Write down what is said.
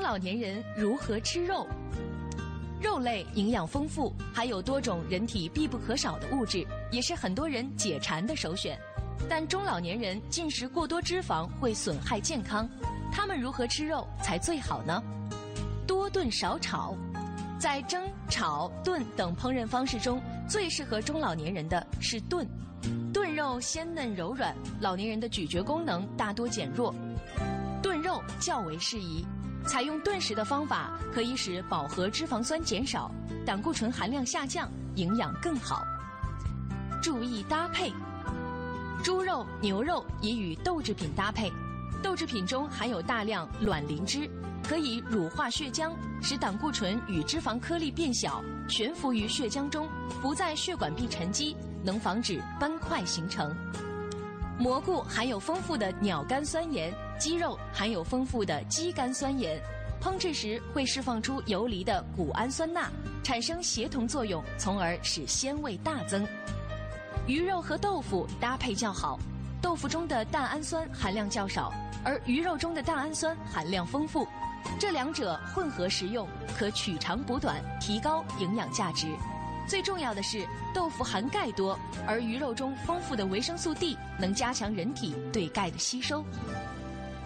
老年人如何吃肉？肉类营养丰富，还有多种人体必不可少的物质，也是很多人解馋的首选。但中老年人进食过多脂肪会损害健康，他们如何吃肉才最好呢？多炖少炒。在蒸、炒、炖等烹饪方式中，最适合中老年人的是炖。炖肉鲜嫩柔软，老年人的咀嚼功能大多减弱，炖肉较为适宜。采用炖食的方法，可以使饱和脂肪酸减少，胆固醇含量下降，营养更好。注意搭配：猪肉、牛肉宜与豆制品搭配，豆制品中含有大量卵磷脂，可以乳化血浆，使胆固醇与脂肪颗粒变小，悬浮于血浆中，不在血管壁沉积，能防止斑块形成。蘑菇含有丰富的鸟苷酸盐，鸡肉含有丰富的肌苷酸盐，烹制时会释放出游离的谷氨酸钠，产生协同作用，从而使鲜味大增。鱼肉和豆腐搭配较好，豆腐中的蛋氨酸含量较少，而鱼肉中的蛋氨酸含量丰富，这两者混合食用，可取长补短，提高营养价值。最重要的是，豆腐含钙多，而鱼肉中丰富的维生素 D 能加强人体对钙的吸收。